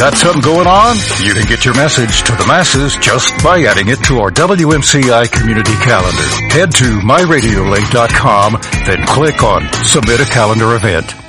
Got something going on? You can get your message to the masses just by adding it to our WMCI community calendar. Head to myradiolink.com, then click on Submit a Calendar Event.